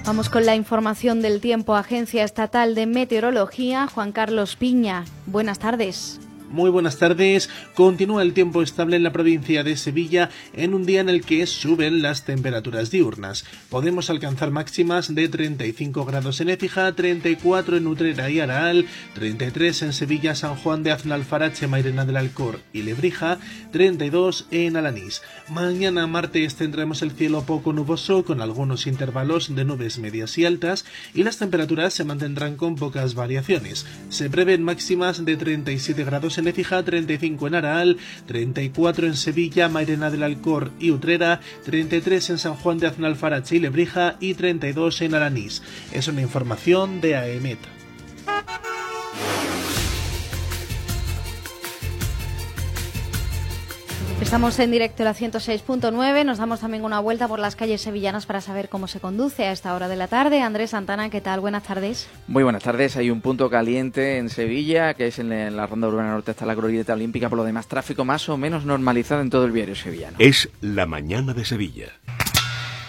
Vamos con la información del tiempo. Agencia Estatal de Meteorología, Juan Carlos Piña. Buenas tardes. Muy buenas tardes. Continúa el tiempo estable en la provincia de Sevilla en un día en el que suben las temperaturas diurnas. Podemos alcanzar máximas de 35 grados en Écija, 34 en Utrera y Araal, 33 en Sevilla, San Juan de Aznalfarache, Mairena del Alcor y Lebrija, 32 en Alanís. Mañana martes tendremos el cielo poco nuboso con algunos intervalos de nubes medias y altas y las temperaturas se mantendrán con pocas variaciones. Se prevén máximas de 37 grados en Écija, 35 en Araal, 34 en Sevilla, Mairena del Alcor y Utrera, 33 en San Juan de Aznalfarache y Lebrija y 32 en Alanís. Es una información de AEMET. Estamos en directo a la 106.9, nos damos también una vuelta por las calles sevillanas para saber cómo se conduce a esta hora de la tarde. Andrés Santana, ¿qué tal? Buenas tardes. Muy buenas tardes. Hay un punto caliente en Sevilla, que es en la Ronda Urbana Norte, está la Glorieta Olímpica. Por lo demás, tráfico más o menos normalizado en todo el viario sevillano. Es la mañana de Sevilla.